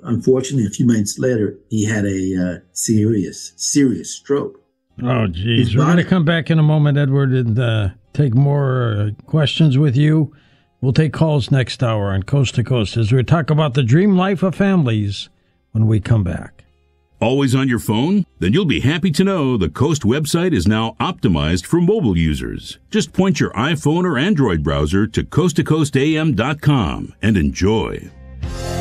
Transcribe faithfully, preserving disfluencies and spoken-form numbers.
unfortunately, a few months later, he had a uh, serious, serious stroke. Oh, geez. We're going to come back in a moment, Edward, and uh, take more uh, questions with you. We'll take calls next hour on Coast to Coast as we talk about the dream life of families when we come back. Always on your phone? Then you'll be happy to know the Coast website is now optimized for mobile users. Just point your iPhone or Android browser to coast to coast a m dot com and enjoy.